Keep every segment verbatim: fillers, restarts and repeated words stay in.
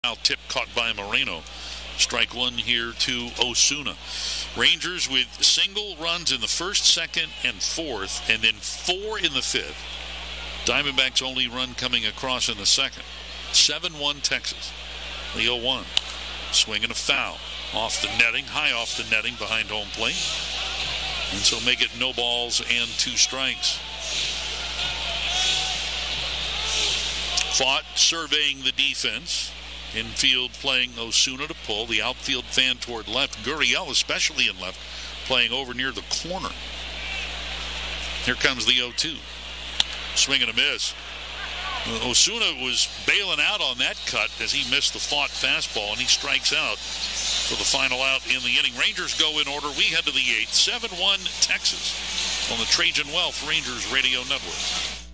Now tip caught by Moreno. Strike one here to Osuna. Rangers with single runs in the first, second, and fourth, and then four in the fifth. Diamondbacks only run coming across in the second. seven one Texas. The oh one. Swing and a foul. Off the netting, high off the netting behind home plate. And so make it no balls and two strikes. Fought surveying the defense. Infield playing Osuna to pull. The outfield fan toward left. Gurriel, especially in left, playing over near the corner. Here comes the oh two. Swing and a miss. Osuna was bailing out on that cut as he missed the fought fastball, and he strikes out for the final out in the inning. Rangers go in order. We head to the eighth. seven one Texas on the Trajan Wealth Rangers Radio Network.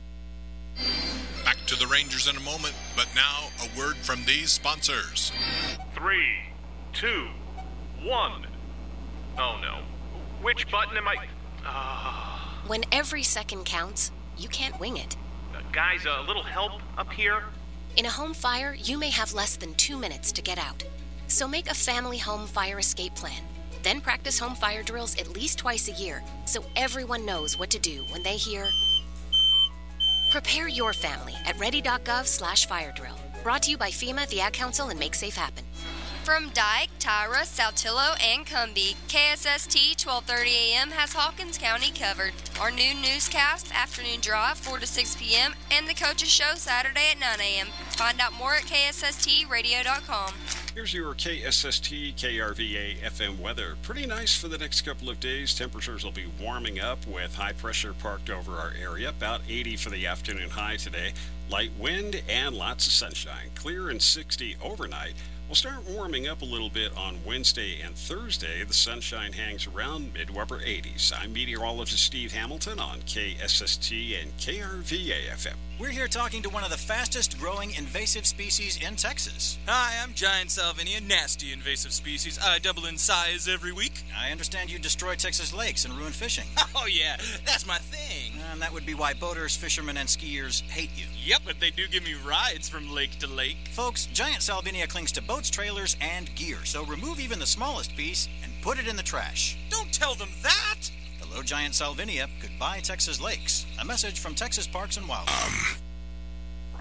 Back to the Rangers in a moment, but now a word from these sponsors. Three, two, one. Oh no. Which button am I... Uh... When every second counts, you can't wing it. Uh, guys, a little help up here? In a home fire, you may have less than two minutes to get out. So make a family home fire escape plan. Then practice home fire drills at least twice a year so everyone knows what to do when they hear... Prepare your family at ready.gov slash fire drill. Brought to you by FEMA, the Ad Council, and Make Safe Happen. From Dyke, Tyra, Saltillo, and Cumbie, K S S T twelve thirty a.m. has Hawkins County covered. Our new newscast, Afternoon Drive, four to six p.m., and the Coaches Show Saturday at nine a.m. Find out more at K S S T radio dot com. Here's your K S S T K R V A F M weather. Pretty nice for the next couple of days. Temperatures will be warming up with high pressure parked over our area. About eighty for the afternoon high today. Light wind and lots of sunshine. Clear and sixty overnight. We'll start warming up a little bit on Wednesday and Thursday. The sunshine hangs around mid-upper eighties. I'm meteorologist Steve Hamilton on K S S T and K R V A F M. We're here talking to one of the fastest growing invasive species in Texas. Hi, I'm Giant Salvinia, nasty invasive species. I double in size every week. I understand you destroy Texas lakes and ruin fishing. Oh yeah, that's my thing. And that would be why boaters, fishermen, and skiers hate you. Yep, but they do give me rides from lake to lake. Folks, Giant Salvinia clings to boats, trailers, and gear, so remove even the smallest piece and put it in the trash. Don't tell them that! The low giant Salvinia could buy Texas lakes. A message from Texas Parks and Wildlife. Um.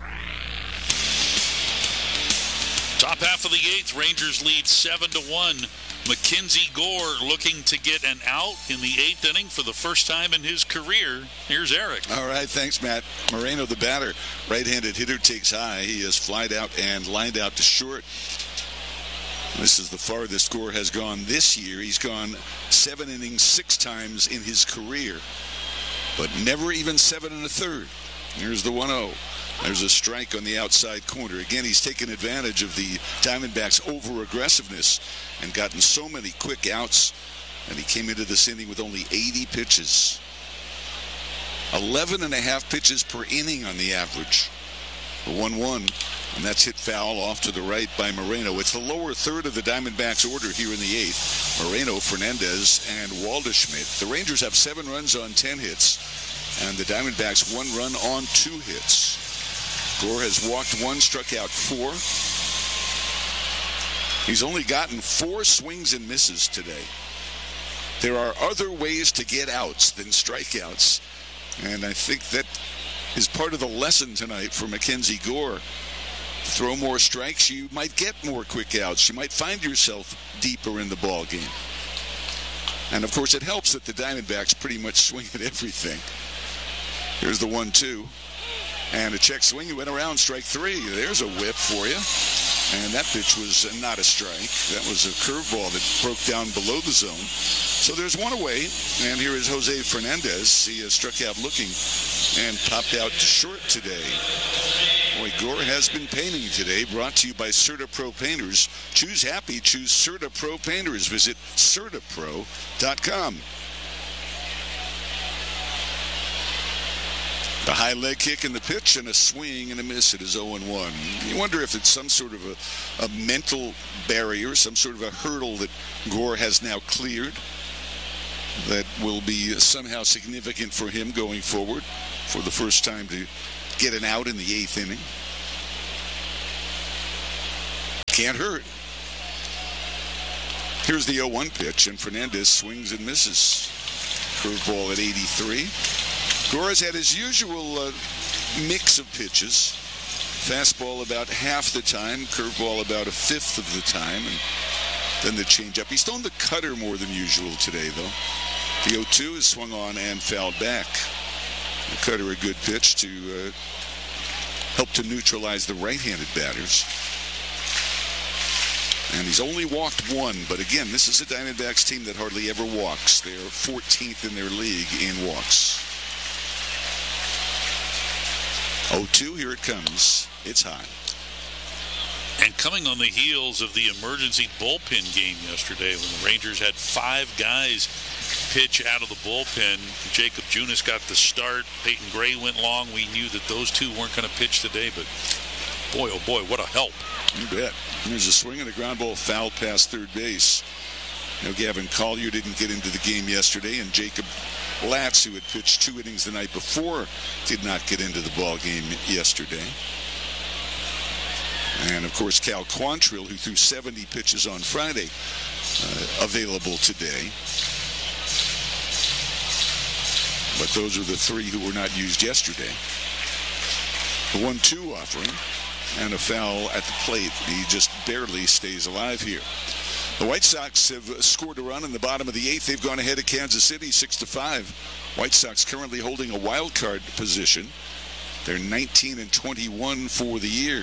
Top half of the eighth, Rangers lead seven to one. Mackenzie Gore looking to get an out in the eighth inning for the first time in his career. Here's Eric. All right, thanks, Matt. Moreno, the batter, right-handed hitter, takes high. He is flied out and lined out to short. This is the farthest Gore has gone this year. He's gone seven innings six times in his career, but never even seven and a third. Here's the one oh. There's a strike on the outside corner. Again, he's taken advantage of the Diamondbacks' over-aggressiveness and gotten so many quick outs, and he came into this inning with only eighty pitches. eleven and a half pitches per inning on the average. The one one, and that's hit foul off to the right by Moreno. It's the lower third of the Diamondbacks' order here in the eighth. Moreno, Fernandez, and Waldschmidt. The Rangers have seven runs on ten hits, and the Diamondbacks one run on two hits. Gore has walked one, struck out four. He's only gotten four swings and misses today. There are other ways to get outs than strikeouts, and I think that is part of the lesson tonight for Mackenzie Gore. Throw more strikes, you might get more quick outs. You might find yourself deeper in the ball game. And of course, it helps that the Diamondbacks pretty much swing at everything. Here's the one two. And a check swing. He went around strike three. There's a whip for you. And that pitch was not a strike. That was a curveball that broke down below the zone. So there's one away. And here is Jose Fernandez. He has struck out looking and popped out to short today. Boy, Gore has been painting today. Brought to you by CertaPro Painters. Choose happy. Choose CertaPro Painters. Visit Certa Pro dot com. A high leg kick in the pitch and a swing and a miss. It is oh and one. You wonder if it's some sort of a, a mental barrier, some sort of a hurdle that Gore has now cleared that will be somehow significant for him going forward for the first time to get an out in the eighth inning. Can't hurt. Here's the oh one pitch, and Fernandez swings and misses. Curveball at eighty-three. Gora's had his usual uh, mix of pitches. Fastball about half the time, curveball about a fifth of the time, and then the changeup. He's thrown the cutter more than usual today, though. The oh two is swung on and fouled back. The cutter, a good pitch to uh, help to neutralize the right-handed batters. And he's only walked one, but again, this is a Diamondbacks team that hardly ever walks. They're fourteenth in their league in walks. oh two, here it comes. It's high. And coming on the heels of the emergency bullpen game yesterday, when the Rangers had five guys pitch out of the bullpen, Jacob Junis got the start. Peyton Gray went long. We knew that those two weren't going to pitch today, but boy, oh boy, what a help. You bet. There's a swing and a ground ball foul past third base. You know, Gavin Collier didn't get into the game yesterday, and Jacob Latz, who had pitched two innings the night before, did not get into the ball game yesterday. And, of course, Cal Quantrill, who threw seventy pitches on Friday, uh, available today. But those are the three who were not used yesterday. The one two offering and a foul at the plate. He just barely stays alive here. The White Sox have scored a run in the bottom of the eighth. They've gone ahead of Kansas City six to five. White Sox currently holding a wild card position. They're nineteen and twenty-one for the year.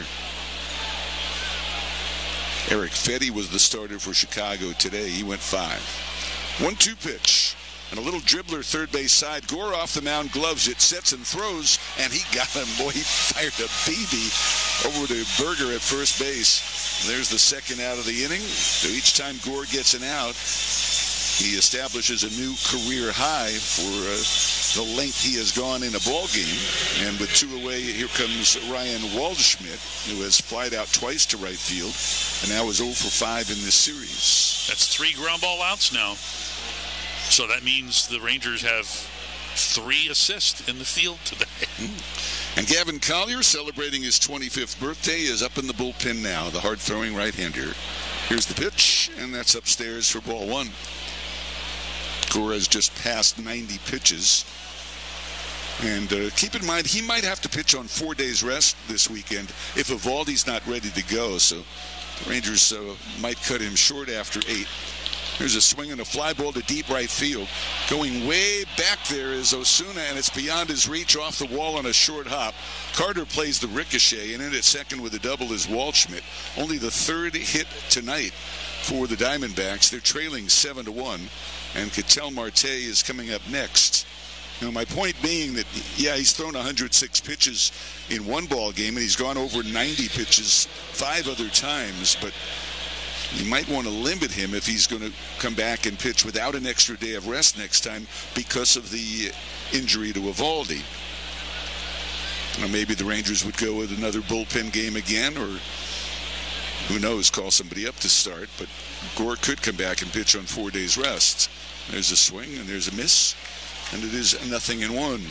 Eric Fetty was the starter for Chicago today. He went five. one two pitch. And a little dribbler third base side. Gore off the mound, gloves it, sets and throws, and he got him. Boy, he fired a B B over to Berger at first base. There's the second out of the inning. So each time Gore gets an out, he establishes a new career high for uh, the length he has gone in a ball game. And with two away, here comes Ryan Waldschmidt, who has flied out twice to right field, and now is oh for five in this series. That's three ground ball outs now. So that means the Rangers have three assists in the field today. Mm. And Gavin Collier, celebrating his twenty-fifth birthday, is up in the bullpen now, the hard-throwing right-hander. Here's the pitch, and that's upstairs for ball one. Gore has just passed ninety pitches. And uh, keep in mind, he might have to pitch on four days rest this weekend if Eovaldi's not ready to go. So the Rangers uh, might cut him short after eight. There's a swing and a fly ball to deep right field. Going way back there is Osuna, and it's beyond his reach off the wall on a short hop. Carter plays the ricochet, and in at second with a double is Waldschmidt. Only the third hit tonight for the Diamondbacks. They're trailing seven to one, and Ketel Marte is coming up next. You know, my point being that, yeah, he's thrown one hundred six pitches in one ball game, and he's gone over ninety pitches five other times, but you might want to limit him if he's going to come back and pitch without an extra day of rest next time because of the injury to Eovaldi. Or maybe the Rangers would go with another bullpen game again, or who knows, call somebody up to start. But Gore could come back and pitch on four days rest. There's a swing and there's a miss, and it is nothing in one.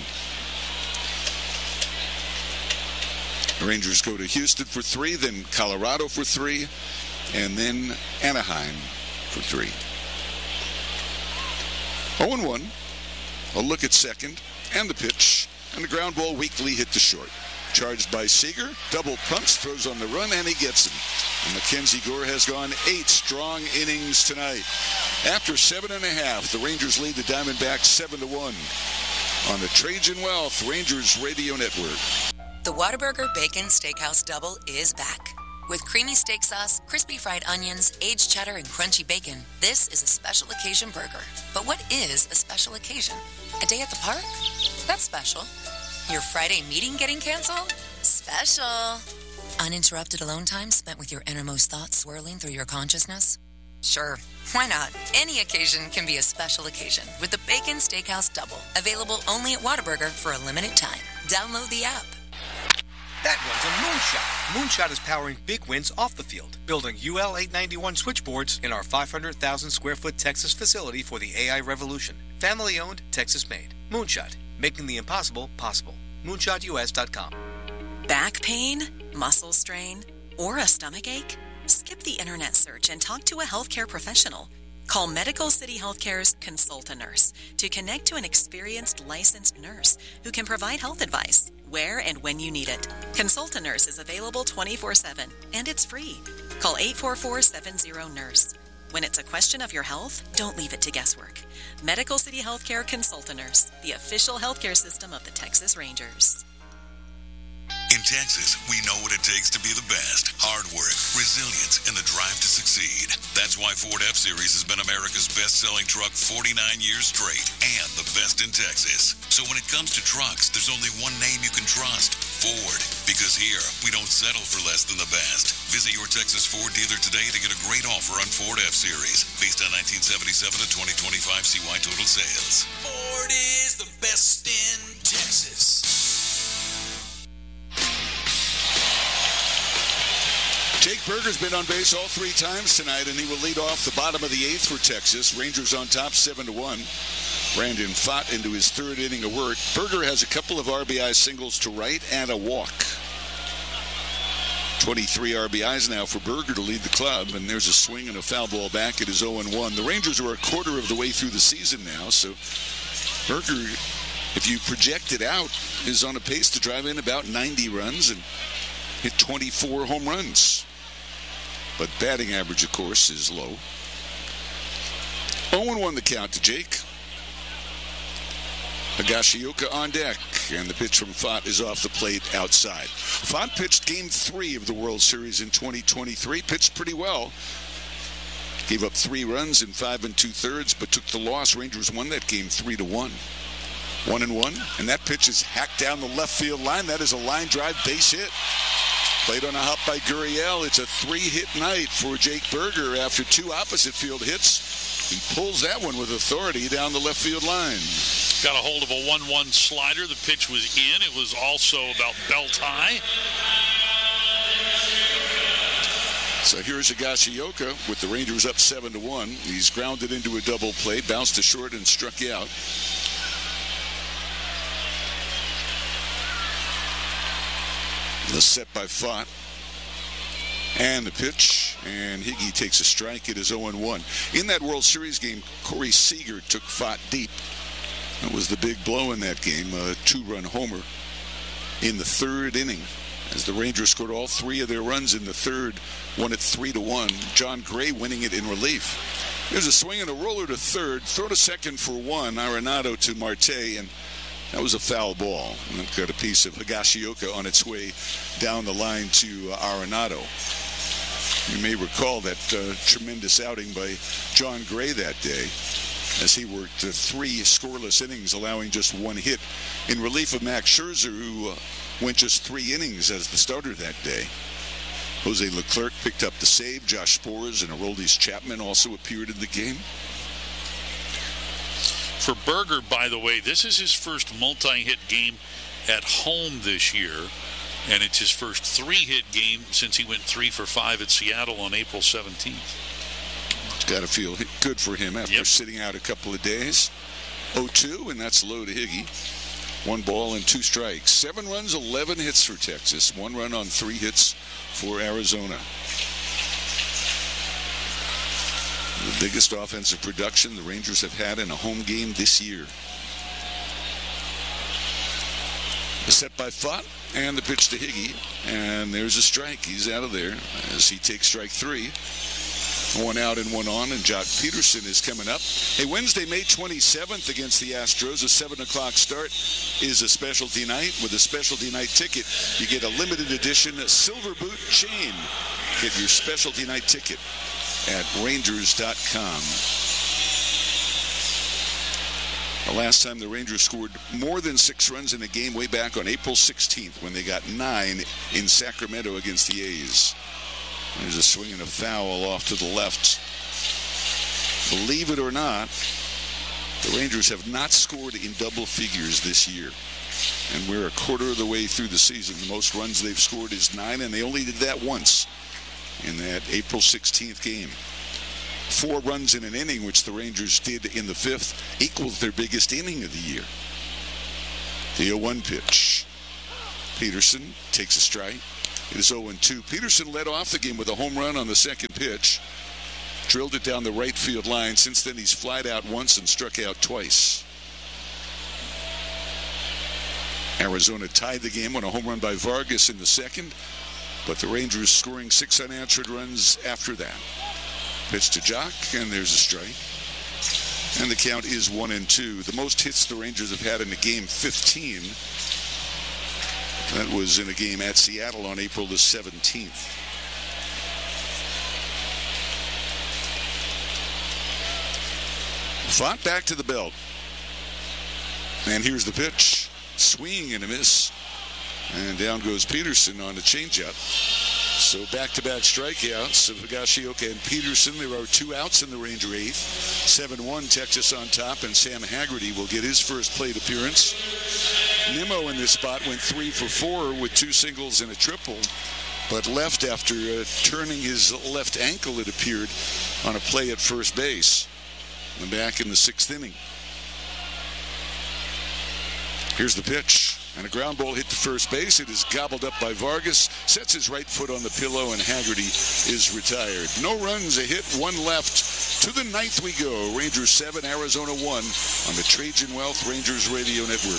The Rangers go to Houston for three, then Colorado for three, and then Anaheim for three. oh and one. A look at second, and the pitch, and the ground ball weakly hit to short. Charged by Seager, double pumps, throws on the run, and he gets him. And Mackenzie Gore has gone eight strong innings tonight. After seven and a half, the Rangers lead the Diamondbacks seven to one on the Trajan Wealth Rangers Radio Network. The Whataburger Bacon Steakhouse Double is back. With creamy steak sauce, crispy fried onions, aged cheddar, and crunchy bacon, this is a special occasion burger. But what is a special occasion? A day at the park? That's special. Your Friday meeting getting canceled? Special. Uninterrupted alone time spent with your innermost thoughts swirling through your consciousness? Sure, why not? Any occasion can be a special occasion with the Bacon Steakhouse Double, available only at Whataburger for a limited time. Download the app. That one's a moonshot. Moonshot is powering big wins off the field, building U L eight ninety-one switchboards in our five hundred thousand square foot Texas facility for the A I revolution. Family owned, Texas made. Moonshot, making the impossible possible. moonshot U S dot com. Back pain, muscle strain, or a stomach ache? Skip internet search and talk to a healthcare professional. Call Medical City Healthcare's Consult-A-Nurse to connect to an experienced licensed nurse who can provide health advice where and when you need it. Consult-A-Nurse is available twenty-four seven, and it's free. Call eight four four, seven zero, nurse. When it's a question of your health, don't leave it to guesswork. Medical City Healthcare Consult-A-Nurse, the official healthcare system of the Texas Rangers. In Texas, we know what it takes to be the best. Hard work, resilience, and the drive to succeed. That's why Ford F-Series has been America's best-selling truck forty-nine years straight and the best in Texas. So when it comes to trucks, there's only one name you can trust, Ford. Because here, we don't settle for less than the best. Visit your Texas Ford dealer today to get a great offer on Ford F-Series. Based on nineteen seventy-seven to twenty twenty-five C Y total sales. Ford is the best in Texas. Jake Berger's been on base all three times tonight, and he will lead off the bottom of the eighth for Texas. Rangers on top, seven to one. Brandon Pfaadt into his third inning of work. Berger has a couple of R B I singles to right and a walk. twenty-three R B Is now for Berger to lead the club, and there's a swing and a foul ball back. It is oh and one. The Rangers are a quarter of the way through the season now, so Berger, if you project it out, is on a pace to drive in about ninety runs and hit twenty-four home runs. But batting average, of course, is low. oh and one the count to Jake. Higashioka on deck, and the pitch from Pfaadt is off the plate outside. Pfaadt pitched game three of the World Series in twenty twenty-three, pitched pretty well. Gave up three runs in five and two-thirds, but took the loss. Rangers won that game three to one. One and one, and that pitch is hacked down the left field line. That is a line drive base hit. Played on a hop by Gurriel. It's a three-hit night for Jake Berger after two opposite field hits. He pulls that one with authority down the left field line. Got a hold of a one one slider. The pitch was in. It was also about belt high. So here's Higashioka with the Rangers up seven to one. He's grounded into a double play, bounced to short, and struck out. The set by Pfaadt. And the pitch, and Higgy takes a strike. It is oh and one. In that World Series game, Corey Seager took Pfaadt deep. That was the big blow in that game, a two-run homer in the third inning. As the Rangers scored all three of their runs in the third, won it three to one. John Gray winning it in relief. There's a swing and a roller to third, throw to second for one, Arenado to Marte, and that was a foul ball. And that got a piece of Higashioka on its way down the line to Arenado. You may recall that uh, tremendous outing by John Gray that day, as he worked uh, three scoreless innings, allowing just one hit in relief of Max Scherzer, who uh, went just three innings as the starter that day. Jose Leclerc picked up the save. Josh Sborz and Aroldis Chapman also appeared in the game. For Berger, by the way, this is his first multi-hit game at home this year, and it's his first three-hit game since he went three for five at Seattle on April seventeenth. It's got to feel good for him after yep. sitting out a couple of days. oh two, and that's low to Higgy. One ball and two strikes. Seven runs, eleven hits for Texas. One run on three hits for Arizona. The biggest offensive production the Rangers have had in a home game this year. The set by Pfaadt, and the pitch to Higgy, and there's a strike. He's out of there as he takes strike three. One out and one on, and Jock Peterson is coming up. Hey, Wednesday, May twenty-seventh against the Astros, a seven o'clock start is a specialty night. With a specialty night ticket, you get a limited edition silver boot chain. Get your specialty night ticket at Rangers dot com. The last time the Rangers scored more than six runs in a game way back on April sixteenth when they got nine in Sacramento against the A's. There's a swing and a foul off to the left. Believe it or not, the Rangers have not scored in double figures this year. And we're a quarter of the way through the season. The most runs they've scored is nine, and they only did that once in that April sixteenth game. Four runs in an inning, which the Rangers did in the fifth, equals their biggest inning of the year. The oh one pitch. Peterson takes a strike. It is oh and two. Peterson led off the game with a home run on the second pitch. Drilled it down the right field line. Since then, he's flied out once and struck out twice. Arizona tied the game on a home run by Vargas in the second, but the Rangers scoring six unanswered runs after that. Pitch to Jock, and there's a strike. And the count is one and two. The most hits the Rangers have had in a game, fifteen. That was in a game at Seattle on April the seventeenth. Fought back to the belt. And here's the pitch. Swing and a miss. And down goes Peterson on the changeup. So back-to-back strikeouts of Higashioka and Peterson. There are two outs in the Ranger eighth. seven one, Texas on top, and Sam Haggerty will get his first plate appearance. Nimmo in this spot went three for four with two singles and a triple, but left after uh, turning his left ankle, it appeared, on a play at first base. And back in the sixth inning. Here's the pitch. And a ground ball hit to first base. It is gobbled up by Vargas. Sets his right foot on the pillow, and Haggerty is retired. No runs, a hit, one left. To the ninth we go. Rangers seven, Arizona one on the Trajan Wealth Rangers Radio Network.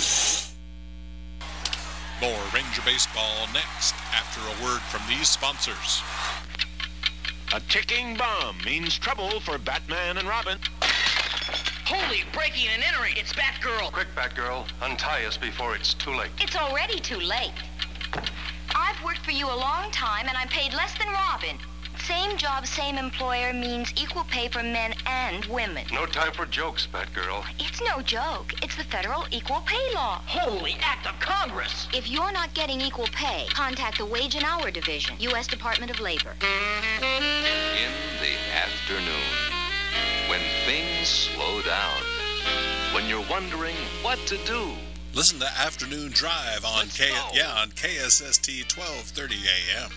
More Ranger baseball next after a word from these sponsors. A ticking bomb means trouble for Batman and Robin. Holy, breaking and entering. It's Batgirl. Quick, Batgirl. Untie us before it's too late. It's already too late. I've worked for you a long time, and I'm paid less than Robin. Same job, same employer means equal pay for men and women. No time for jokes, Batgirl. It's no joke. It's the federal equal pay law. Holy act of Congress. If you're not getting equal pay, contact the Wage and Hour Division, U S Department of Labor. In the afternoon, when things slow down, when you're wondering what to do. Listen to Afternoon Drive on K yeah on K S S T twelve thirty A M.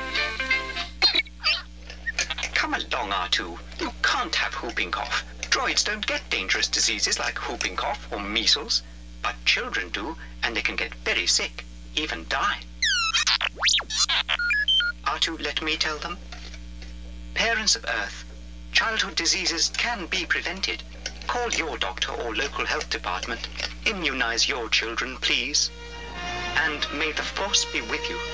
Come along, R two. You can't have whooping cough. Droids don't get dangerous diseases like whooping cough or measles, but children do, and they can get very sick, even die. R two, let me tell them. Parents of Earth, childhood diseases can be prevented. Call your doctor or local health department. Immunize your children, please. And may the Force be with you.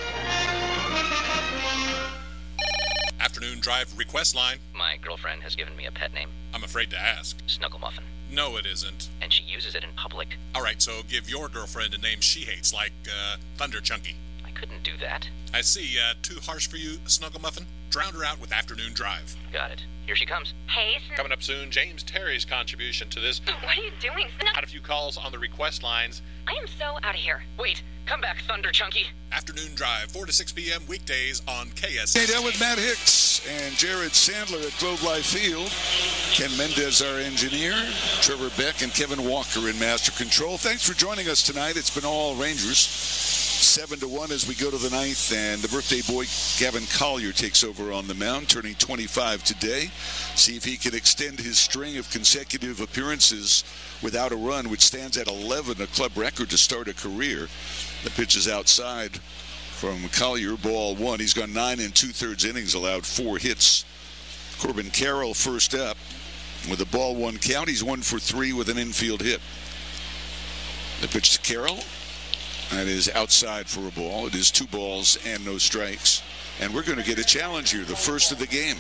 Afternoon Drive request line. My girlfriend has given me a pet name. I'm afraid to ask. Snuggle Muffin. No, it isn't. And she uses it in public. All right, so give your girlfriend a name she hates, like uh, Thunder Chunky. I couldn't do that. I see. Uh, too harsh for you, Snuggle Muffin? Drown her out with Afternoon Drive. Got it. Here she comes. Hey, Sn- Coming up soon, James Terry's contribution to this. What are you doing? Had a few calls on the request lines. I am so out of here. Wait, come back, Thunder Chunky. Afternoon Drive, four to six p.m. weekdays on K S. Hey, down with Matt Hicks and Jared Sandler at Globe Life Field. Ken Mendez, our engineer. Trevor Beck and Kevin Walker in master control. Thanks for joining us tonight. It's been all Rangers. Seven to one as we go to the ninth, and the birthday boy Gavin Collier takes over on the mound, turning twenty-five today. See if he can extend his string of consecutive appearances without a run, which stands at eleven, a club record to start a career. The pitch is outside from Collier, ball one. He's gone nine and two-thirds innings, allowed four hits. Corbin Carroll first up with a ball one count. He's one for three with an infield hit. The pitch to Carroll. That is outside for a ball. It is two balls and no strikes. And we're going to get a challenge here, the first of the game.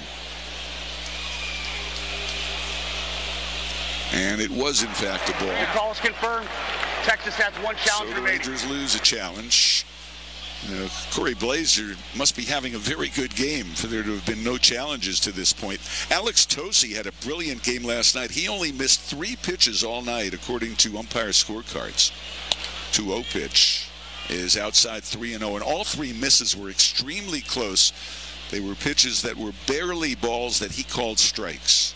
And it was, in fact, a ball. The call is confirmed. Texas has one challenge so the remaining. Rangers lose a challenge. You know, Corey Blazer must be having a very good game for there to have been no challenges to this point. Alex Tosi had a brilliant game last night. He only missed three pitches all night, according to umpire scorecards. two oh pitch is outside three and oh, and all three misses were extremely close. They were pitches that were barely balls that he called strikes.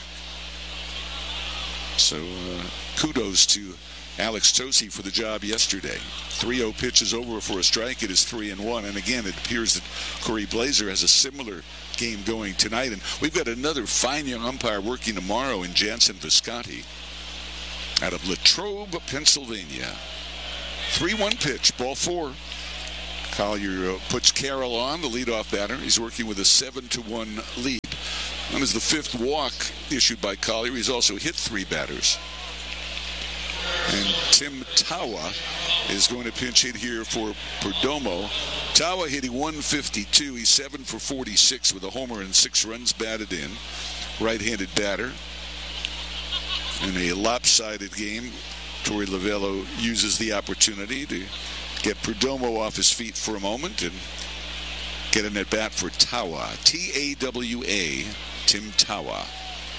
So uh, kudos to Alex Tosi for the job yesterday. three oh pitch is over for a strike. It is three and one, and again, it appears that Corey Blazer has a similar game going tonight. And we've got another fine young umpire working tomorrow in Jansen Visconti out of Latrobe, Pennsylvania. three one pitch, ball four. Collier uh, puts Carroll on, the leadoff batter. He's working with a seven to one lead. That is the fifth walk issued by Collier. He's also hit three batters. And Tim Tawa is going to pinch hit here for Perdomo. Tawa hitting one fifty-two. He's seven for forty-six with a homer and six runs batted in. Right-handed batter. In a lopsided game, Torey Lovullo uses the opportunity to get Perdomo off his feet for a moment and get an at-bat for Tawa. T A W A, Tim Tawa.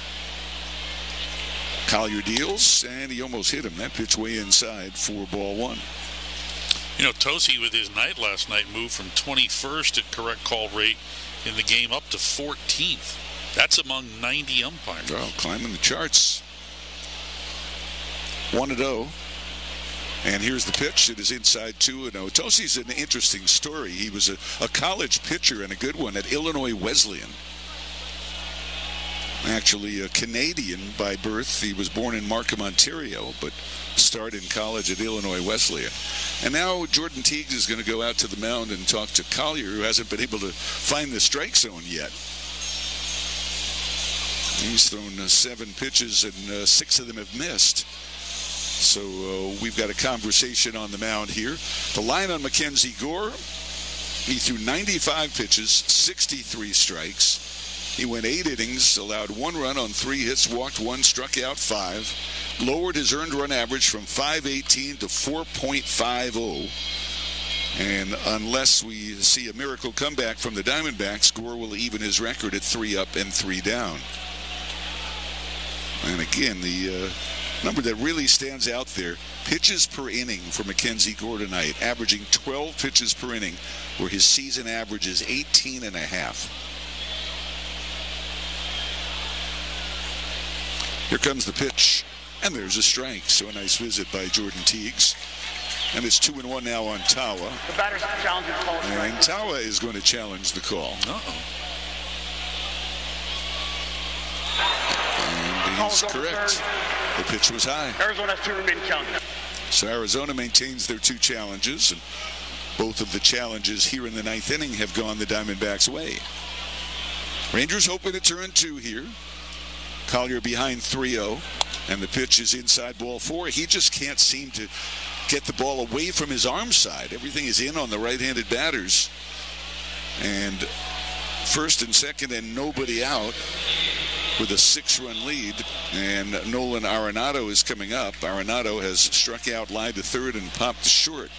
Collier deals, and he almost hit him. That pitch way inside for ball one. You know, Tosi with his night last night moved from twenty-first at correct call rate in the game up to fourteenth. That's among ninety umpires. Well, climbing the charts. one and oh. And here's the pitch. It is inside two and oh. Tosi's an interesting story. He was a, a college pitcher and a good one at Illinois Wesleyan. Actually a Canadian by birth. He was born in Markham, Ontario, but started in college at Illinois Wesleyan. And now Jordan Teagues is going to go out to the mound and talk to Collier, who hasn't been able to find the strike zone yet. He's thrown uh, seven pitches, and uh, six of them have missed. So uh, we've got a conversation on the mound here. The line on Mackenzie Gore, he threw ninety-five pitches, sixty-three strikes. He went eight innings, allowed one run on three hits, walked one, struck out five, lowered his earned run average from five eighteen to four point five oh. And unless we see a miracle comeback from the Diamondbacks, Gore will even his record at three up and three down. And again, the uh, number that really stands out there, pitches per inning for Mackenzie Gore tonight, averaging twelve pitches per inning, where his season average is eighteen and a half. Here comes the pitch, and there's a strike. So a nice visit by Jordan Teagues. And it's two and one now on Tawa. The batter's challenging the call. And Tawa is going to challenge the call. Uh-oh. And he's correct. The pitch was high. Arizona has two remaining challenges. So Arizona maintains their two challenges, and both of the challenges here in the ninth inning have gone the Diamondbacks' way. Rangers hoping to turn two here. Collier behind three oh, and the pitch is inside ball four. He just can't seem to get the ball away from his arm side. Everything is in on the right-handed batters. And first and second and nobody out with a six-run lead. And Nolan Arenado is coming up. Arenado has struck out, lied to third, and popped to short.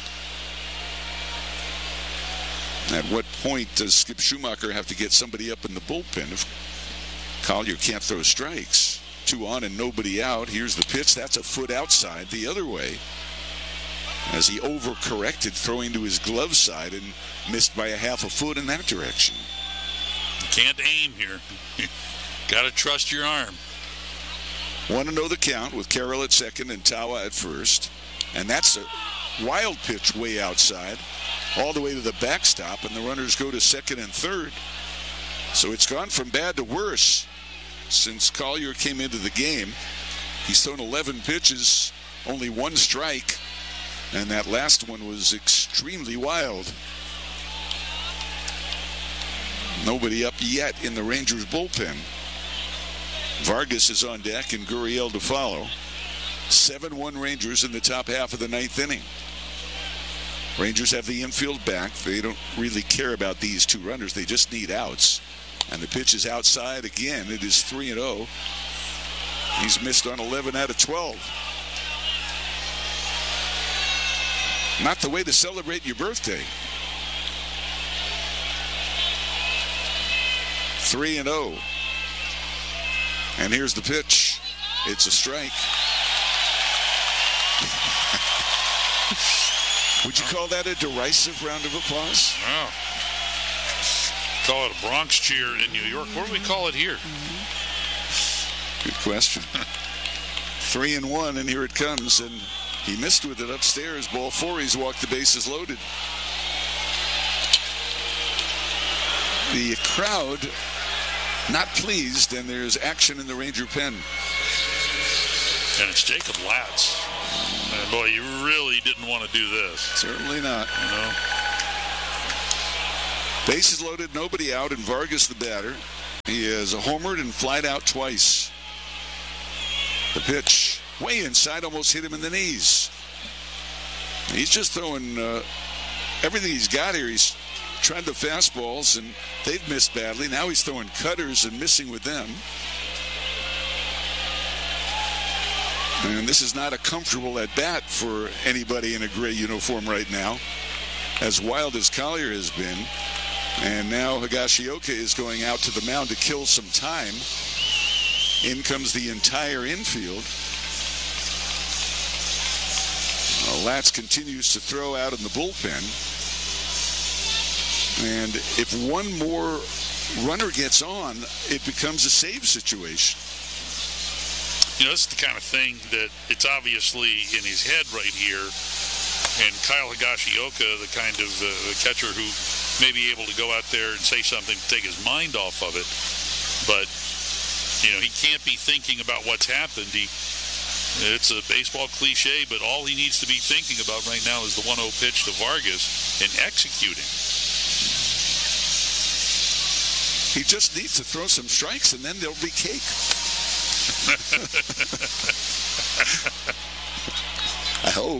At what point does Skip Schumacher have to get somebody up in the bullpen if Collier can't throw strikes? Two on and nobody out. Here's the pitch. That's a foot outside the other way, as he overcorrected, throwing to his glove side and missed by a half a foot in that direction. You can't aim here. Got to trust your arm. Want to know the count with Carroll at second and Tawa at first. And that's a wild pitch way outside, all the way to the backstop, and the runners go to second and third. So it's gone from bad to worse since Collier came into the game. He's thrown eleven pitches, only one strike, and that last one was extremely wild. Nobody up yet in the Rangers bullpen. Vargas is on deck and Gurriel to follow. seven one Rangers in the top half of the ninth inning. Rangers have the infield back. They don't really care about these two runners. They just need outs. And the pitch is outside again. It is three and oh. He's missed on eleven out of twelve. Not the way to celebrate your birthday. three and oh. And here's the pitch. It's a strike. Would you call that a derisive round of applause? Wow. Call it a Bronx cheer in New York. What do we call it here? Good question. Three and one, and here it comes. And he missed with it upstairs. Ball four, he's walked the bases loaded. The crowd not pleased, and there's action in the Ranger pen. And it's Jacob Latz. And boy, you really didn't want to do this. Certainly not. You know? Bases loaded, nobody out, and Vargas the batter. He has homered and flied out twice. The pitch, way inside, almost hit him in the knees. He's just throwing uh, everything he's got here. He's tried the fastballs, and they've missed badly. Now he's throwing cutters and missing with them. And this is not a comfortable at-bat for anybody in a gray uniform right now, as wild as Collier has been. And now Higashioka is going out to the mound to kill some time. In comes the entire infield. Well, Latz continues to throw out in the bullpen. And if one more runner gets on, it becomes a save situation. You know, this is the kind of thing that it's obviously in his head right here. And Kyle Higashioka, the kind of uh, catcher who may be able to go out there and say something to take his mind off of it. But, you know, he can't be thinking about what's happened. He, it's a baseball cliche, but all he needs to be thinking about right now is the one oh pitch to Vargas and executing. He just needs to throw some strikes, and then there'll be cake. I hope.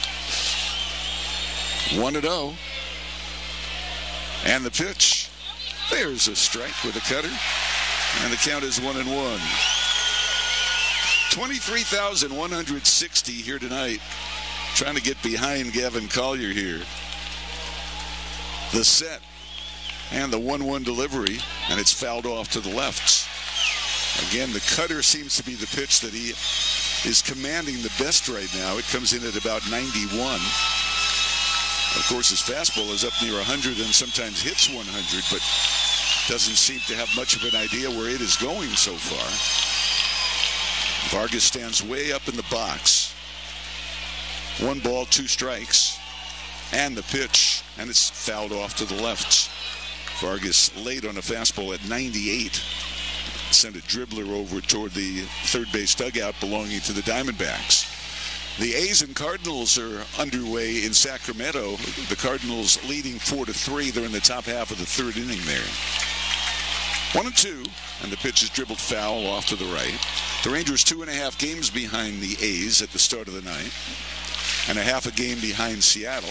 one and oh. And the pitch. There's a strike with a cutter. And the count is one and one. twenty-three thousand one hundred sixty here tonight. Trying to get behind Gavin Collier here. The set. And the one one delivery. And it's fouled off to the left. Again, the cutter seems to be the pitch that he is commanding the best right now. It comes in at about ninety-one. Of course, his fastball is up near one hundred and sometimes hits one hundred, but doesn't seem to have much of an idea where it is going so far. Vargas stands way up in the box. One ball, two strikes, and the pitch, and it's fouled off to the left. Vargas late on a fastball at ninety-eight. Sent a dribbler over toward the third base dugout belonging to the Diamondbacks. The A's and Cardinals are underway in Sacramento. The Cardinals leading four to three. They're in the top half of the third inning there. One and two, and the pitch is dribbled foul off to the right. The Rangers two and a half games behind the A's at the start of the night, and a half a game behind Seattle.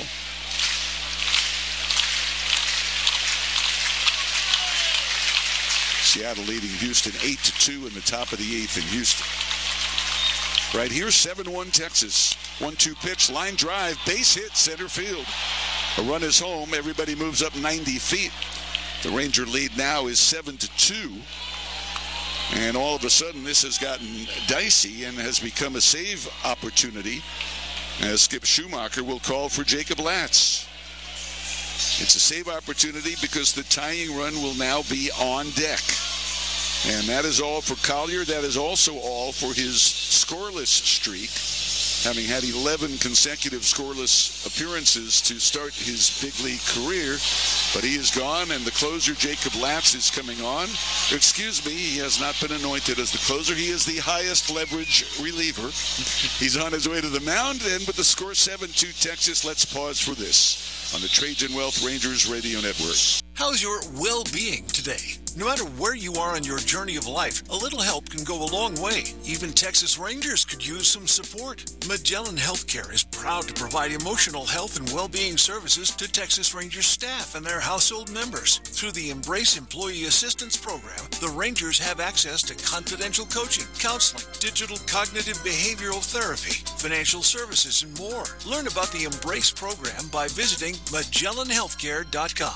Seattle leading Houston eight to two in the top of the eighth in Houston. Right here, seven one Texas. one two pitch, line drive, base hit, center field. A run is home. Everybody moves up ninety feet. The Ranger lead now is seven to two. And all of a sudden, this has gotten dicey and has become a save opportunity, as Skip Schumacher will call for Jacob Latz. It's a save opportunity because the tying run will now be on deck. And that is all for Collier. That is also all for his scoreless streak, having had eleven consecutive scoreless appearances to start his big league career. But he is gone, and the closer, Jacob Latz, is coming on. Excuse me, he has not been anointed as the closer. He is the highest leverage reliever. He's on his way to the mound, and with the score seven two Texas, let's pause for this on the Trajan Wealth Rangers Radio Network. How's your well-being today? No matter where you are on your journey of life, a little help can go a long way. Even Texas Rangers could use some support. Magellan Healthcare is proud to provide emotional health and well-being services to Texas Rangers staff and their household members. Through the Embrace Employee Assistance Program, the Rangers have access to confidential coaching, counseling, digital cognitive behavioral therapy, financial services, and more. Learn about the Embrace program by visiting Magellan Healthcare dot com.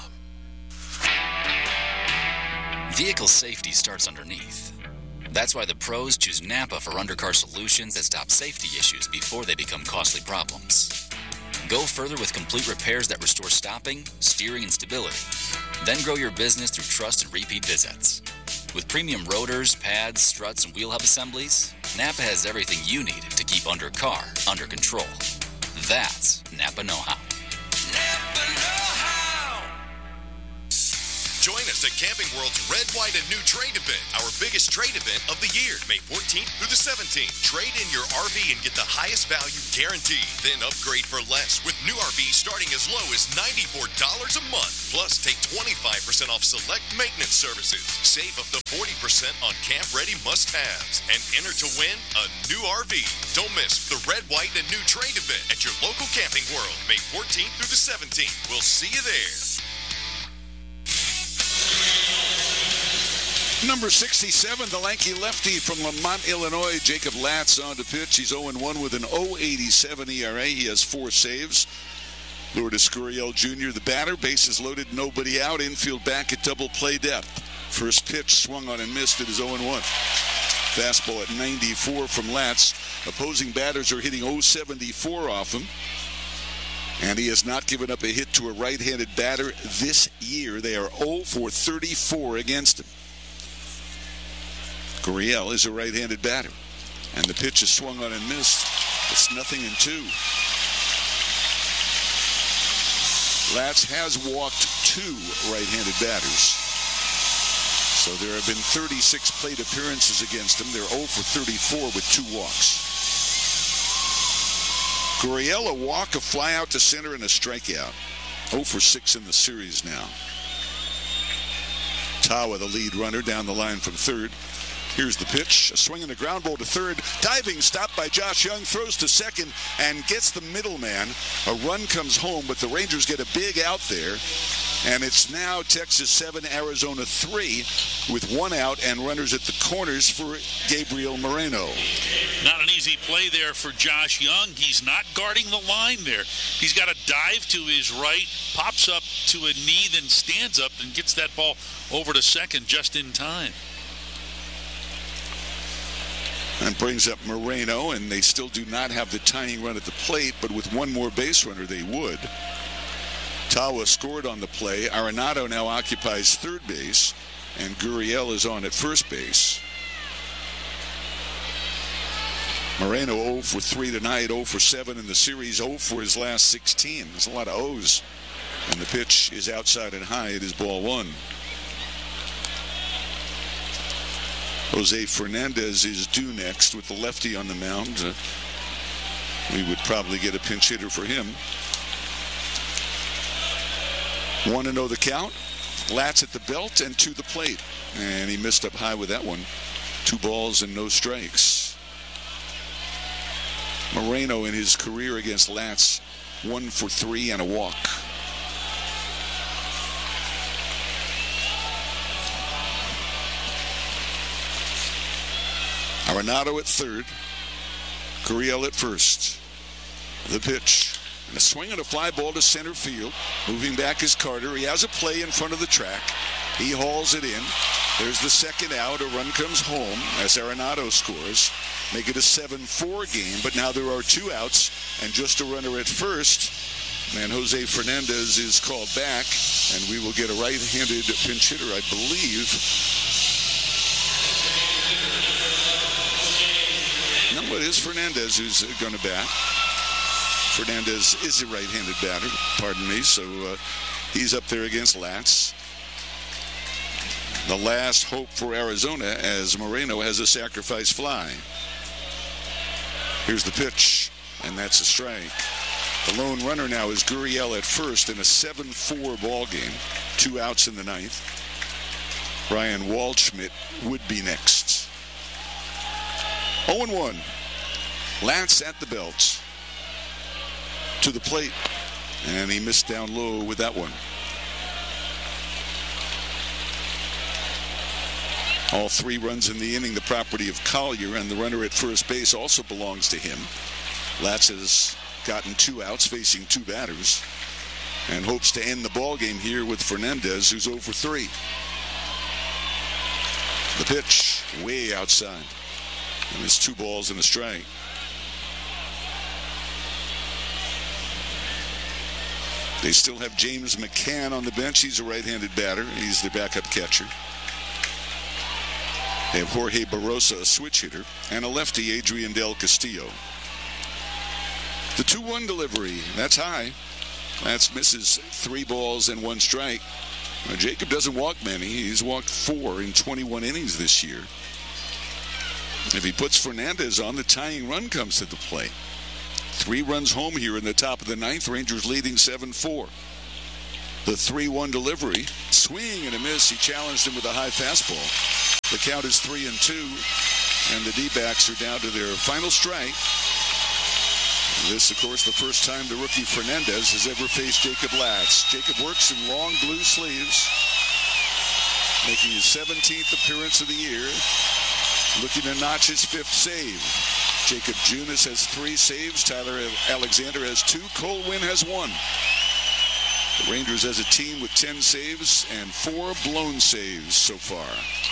Vehicle safety starts underneath. That's why the pros choose Napa for undercar solutions that stop safety issues before they become costly problems. Go further with complete repairs that restore stopping, steering, and stability. Then grow your business through trust and repeat visits. With premium rotors, pads, struts, and wheel hub assemblies, Napa has everything you need to keep undercar under control. That's Napa know-how. Join Join us at Camping World's Red, White, and New Trade event, our biggest trade event of the year, May fourteenth through the seventeenth. Trade in your R V and get the highest value guaranteed. Then upgrade for less with new R Vs starting as low as ninety-four dollars a month. Plus, take twenty-five percent off select maintenance services. Save up to forty percent on camp-ready must-haves. And enter to win a new R V. Don't miss the Red, White, and New Trade event at your local Camping World, May fourteenth through the seventeenth. We'll see you there. Number sixty-seven, the lanky lefty from Lamont, Illinois, Jacob Latz on to pitch. He's oh and one with an oh eighty-seven E R A. He has four saves. Lourdes Gurriel Junior, the batter. Bases loaded, nobody out. Infield back at double play depth. First pitch swung on and missed. It is oh and one. Fastball at ninety-four from Latz. Opposing batters are hitting oh seventy-four off him. And he has not given up a hit to a right-handed batter this year. They are oh for thirty-four against him. Gurriel is a right-handed batter. And the pitch is swung on and missed. It's nothing in two. Latz has walked two right-handed batters. So there have been thirty-six plate appearances against him. They're oh for thirty-four with two walks. Gurriel, a walk, a fly out to center, and a strikeout. oh for six in the series now. Tawa, the lead runner, down the line from third. Here's the pitch. A swing and a ground ball to third. Diving stop by Josh Young. Throws to second and gets the middleman. A run comes home, but the Rangers get a big out there. And it's now Texas seven, Arizona three, with one out and runners at the corners for Gabriel Moreno. Not an easy play there for Josh Young. He's not guarding the line there. He's got a dive to his right, pops up to a knee, then stands up and gets that ball over to second just in time. And brings up Moreno, and they still do not have the tying run at the plate, but with one more base runner, they would. Tawa scored on the play. Arenado now occupies third base, and Gurriel is on at first base. Moreno oh for three tonight, oh for seven in the series, oh for his last sixteen. There's a lot of O's. And the pitch is outside and high. It is ball one. Jose Fernandez is due next with the lefty on the mound. Uh, we would probably get a pinch hitter for him. one and oh the count. Latz at the belt and to the plate. And he missed up high with that one. Two balls and no strikes. Moreno in his career against Latz, one for three and a walk. Arenado at third. Gurriel at first. The pitch. And a swing and a fly ball to center field. Moving back is Carter. He has a play in front of the track. He hauls it in. There's the second out. A run comes home as Arenado scores. Make it a seven four game. But now there are two outs and just a runner at first. And Jose Fernandez is called back. And we will get a right-handed pinch hitter, I believe. No, it is Fernandez who's going to bat. Fernandez is a right-handed batter, pardon me, so uh, he's up there against Latz. The last hope for Arizona as Moreno has a sacrifice fly. Here's the pitch, and that's a strike. The lone runner now is Gurriel at first in a seven four ball game. Two outs in the ninth. Ryan Waldschmidt would be next. oh and one. Latz at the belt. To the plate. And he missed down low with that one. All three runs in the inning, the property of Collier, and the runner at first base also belongs to him. Latz has gotten two outs, facing two batters, and hopes to end the ball game here with Fernandez, who's oh for three. The pitch, way outside. And it's two balls and a strike. They still have James McCann on the bench. He's a right-handed batter. He's the backup catcher. They have Jorge Barrosa, a switch hitter, and a lefty, Adrian Del Castillo. The two one delivery, that's high. That's misses three balls and one strike. Now, Jacob doesn't walk many. He's walked four in twenty-one innings this year. If he puts Fernandez on, the tying run comes to the plate. Three runs home here in the top of the ninth. Rangers leading seven four. The three one delivery. Swing and a miss. He challenged him with a high fastball. The count is three and two. And the D-backs are down to their final strike. This, of course, the first time the rookie Fernandez has ever faced Jacob Latz. Jacob works in long blue sleeves, making his seventeenth appearance of the year, looking to notch his fifth save. Jacob Junis has three saves. Tyler Alexander has two. Cole Winn has one. The Rangers as a team with ten saves and four blown saves so far.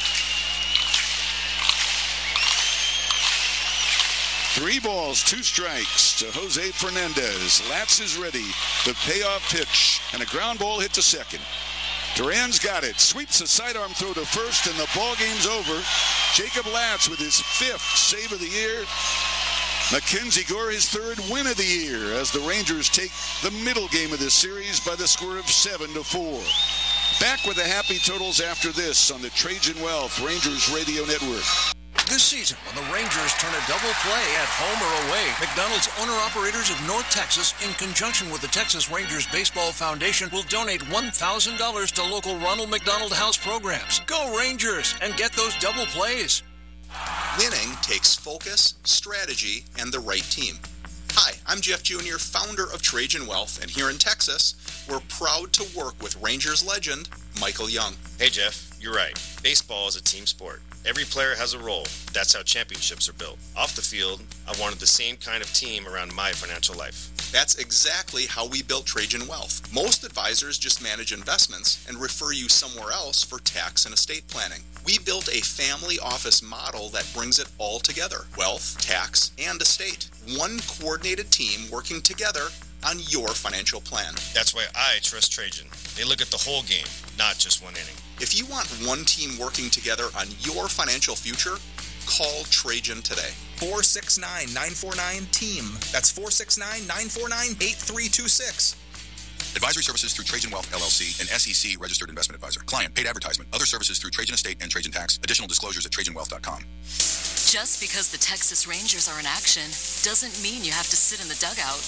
Three balls, two strikes to Jose Fernandez. Latz is ready. The payoff pitch and a ground ball hit to second. Duran's got it. Sweeps a sidearm throw to first, and the ball game's over. Jacob Latz with his fifth save of the year. Mackenzie Gore his third win of the year as the Rangers take the middle game of this series by the score of seven to four. Back with the happy totals after this on the Trajan Wealth Rangers Radio Network. This season, when the Rangers turn a double play at home or away, McDonald's owner-operators of North Texas, in conjunction with the Texas Rangers Baseball Foundation, will donate one thousand dollars to local Ronald McDonald House programs. Go Rangers and get those double plays. Winning takes focus, strategy, and the right team. Hi, I'm Jeff Junior, founder of Trajan Wealth, and here in Texas, we're proud to work with Rangers legend Michael Young. Hey Jeff, you're right. Baseball is a team sport. Every player has a role. That's how championships are built. Off the field, I wanted the same kind of team around my financial life. That's exactly how we built Trajan Wealth. Most advisors just manage investments and refer you somewhere else for tax and estate planning. We built a family office model that brings it all together: wealth, tax, and estate. One coordinated team working together on your financial plan. That's why I trust Trajan. They look at the whole game, not just one inning. If you want one team working together on your financial future, call Trajan today. four six nine, nine four nine, TEAM. That's four six nine, nine four nine, eight three two six. Advisory services through Trajan Wealth, L L C, an S E C registered investment advisor. Client paid advertisement. Other services through Trajan Estate and Trajan Tax. Additional disclosures at Trajan Wealth dot com. Just because the Texas Rangers are in action doesn't mean you have to sit in the dugout.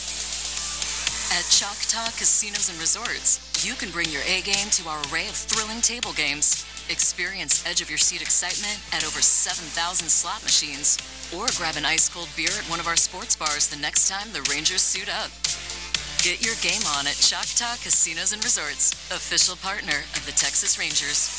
At Choctaw Casinos and Resorts, you can bring your A game to our array of thrilling table games. Experience edge-of-your-seat excitement at over seven thousand slot machines. Or grab an ice-cold beer at one of our sports bars the next time the Rangers suit up. Get your game on at Choctaw Casinos and Resorts, official partner of the Texas Rangers.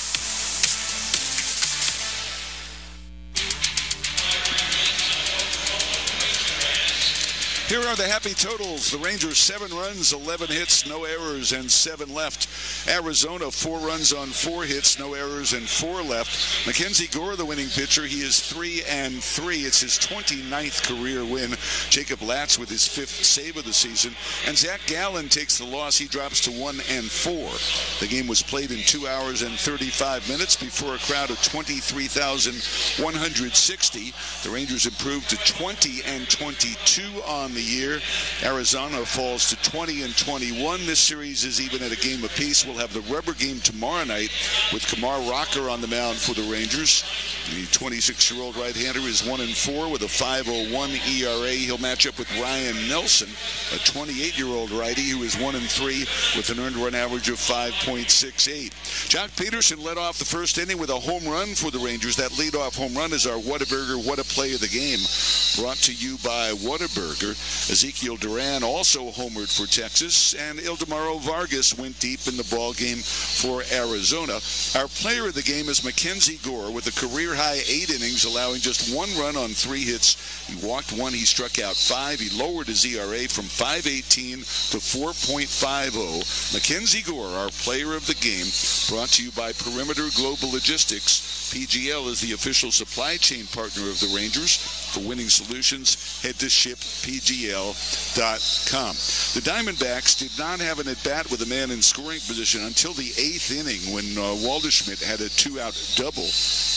Here are the happy totals. The Rangers, seven runs, eleven hits, no errors, and seven left. Arizona, four runs on four hits, no errors, and four left. Mackenzie Gore, the winning pitcher, he is three and three. It's his twenty-ninth career win. Jacob Latz with his fifth save of the season. And Zach Gallen takes the loss. He drops to one and four. The game was played in two hours and thirty-five minutes before a crowd of twenty-three thousand one hundred sixty. The Rangers improved to twenty and twenty-two on the year. Arizona falls to twenty and twenty-one. This series is even at a game apiece. We'll have the rubber game tomorrow night with Kumar Rocker on the mound for the Rangers. The twenty-six-year-old right-hander is one and four with a five oh one E R A. He'll match up with Ryan Nelson, a twenty-eight-year-old righty who is one and three with an earned run average of five point six eight. Jock Peterson led off the first inning with a home run for the Rangers. That leadoff home run is our Whataburger What a Play of the Game, brought to you by Whataburger. Ezekiel Duran also homered for Texas, and Ildemaro Vargas went deep in the ball game for Arizona. Our player of the game is Mackenzie Gore with a career-high eight innings, allowing just one run on three hits. He walked one, he struck out five. He lowered his E R A from five eighteen to four point five oh. Mackenzie Gore, our player of the game, brought to you by Perimeter Global Logistics. P G L is the official supply chain partner of the Rangers. For winning solutions, head to ship P G L dot com. The Diamondbacks did not have an at-bat with a man in scoring position until the eighth inning when uh, Waldschmidt had a two-out double.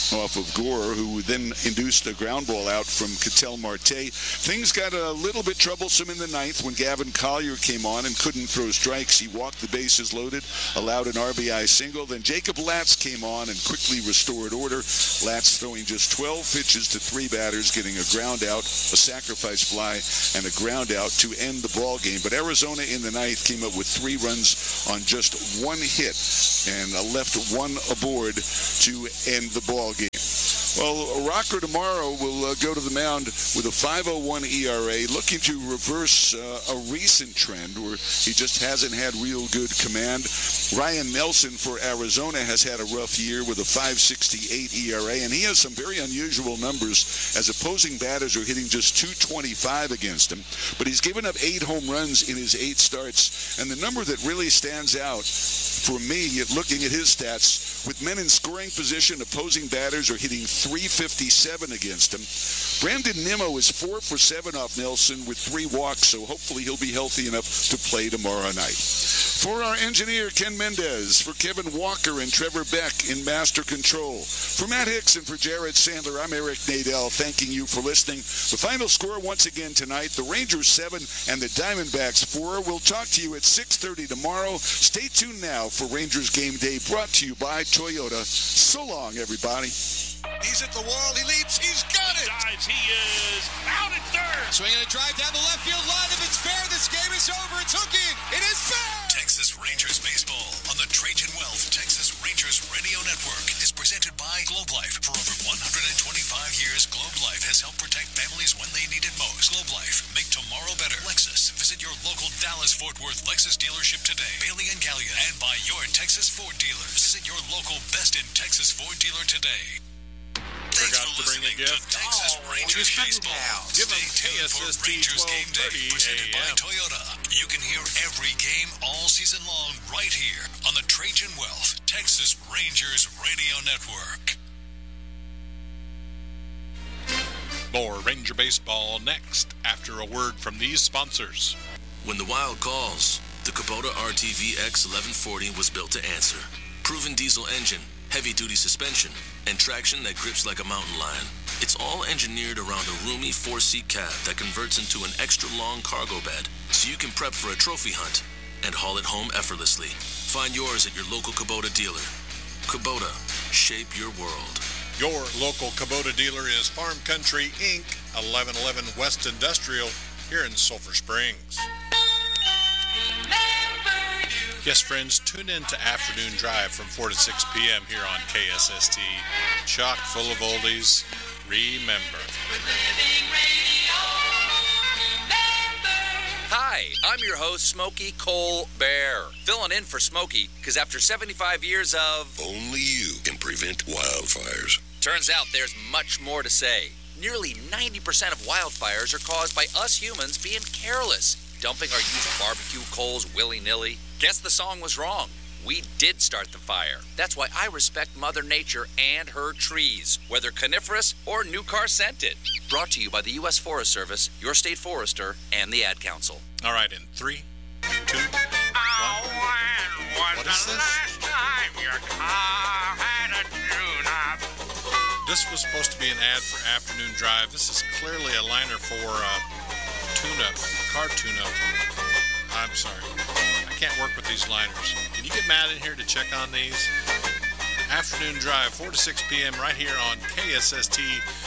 off of Gore, who then induced a ground ball out from Ketel Marte. Things got a little bit troublesome in the ninth when Gavin Collier came on and couldn't throw strikes. He walked the bases loaded, allowed an R B I single. Then Jacob Latz came on and quickly restored order. Latz throwing just twelve pitches to three batters, getting a ground out, a sacrifice fly, and a ground out to end the ball game. But Arizona in the ninth came up with three runs on just one hit and left one aboard to end the ball game. Well, Rocker tomorrow will uh, go to the mound with a five oh one E R A, looking to reverse uh, a recent trend where he just hasn't had real good command. Ryan Nelson for Arizona has had a rough year with a five sixty-eight E R A, and he has some very unusual numbers as opposing batters are hitting just two twenty-five against him. But he's given up eight home runs in his eight starts, and the number that really stands out for me at looking at his stats, with men in scoring position, opposing batters are hitting three fifty-seven against him. Brandon Nimmo is four for seven off Nelson with three walks, so hopefully he'll be healthy enough to play tomorrow night. For our engineer, Ken Mendez, for Kevin Walker and Trevor Beck in Master Control, for Matt Hicks and for Jared Sandler, I'm Eric Nadel, thanking you for listening. The final score once again tonight, the Rangers seven and the Diamondbacks four. We'll talk to you at six thirty tomorrow. Stay tuned now for Rangers Game Day, brought to you by Toyota. So long, everybody. He's at the wall. He leaps. He's got it. Dives. He is out at third. Swinging a drive down the left field line. If it's fair, this game is over. It's hooking. It is fair. Texas Rangers baseball on the Trajan Wealth Texas Rangers Radio Network is presented by Globe Life. For over one hundred twenty-five years, Globe Life has helped protect families when they need it most. Globe Life, make tomorrow better. Lexus, visit your local Dallas-Fort Worth Lexus dealership today. Bailey and Gallia, and by your Texas Ford dealers. Visit your local Best in Texas Ford dealer today. Thanks Forgot for to bring a listening gift. to Texas Oh, Rangers you baseball. have. Give them Stay tuned for K S S T Rangers Game Day, twelve thirty presented by A M. Toyota. You can hear every game all season long right here on the Trajan Wealth Texas Rangers Radio Network. More Ranger baseball next after a word from these sponsors. When the Wild calls, the Kubota R T V X eleven forty was built to answer. Proven diesel engine, heavy-duty suspension, and traction that grips like a mountain lion. It's all engineered around a roomy four-seat cab that converts into an extra-long cargo bed, so you can prep for a trophy hunt and haul it home effortlessly. Find yours at your local Kubota dealer. Kubota, shape your world. Your local Kubota dealer is Farm Country Incorporated, eleven eleven West Industrial, here in Sulphur Springs. Yes, friends, tune in to Afternoon Drive from four to six p.m. here on K S S T. Chock full of oldies. Remember. Hi, I'm your host, Smokey Cole Bear, filling in for Smokey, because after seventy-five years of... Only you can prevent wildfires. Turns out there's much more to say. Nearly ninety percent of wildfires are caused by us humans being careless, dumping our used barbecue coals willy-nilly. Guess the song was wrong. We did start the fire. That's why I respect Mother Nature and her trees, whether coniferous or new car scented. Brought to you by the U S Forest Service, your state forester, and the Ad Council. All right, in three, two, one. What is this? This was supposed to be an ad for Afternoon Drive. This is clearly a liner for uh, tune-up, car tune-up. I'm sorry. I can't work with these liners. Can you get Matt in here to check on these? Afternoon Drive, four to six p.m. right here on K S S T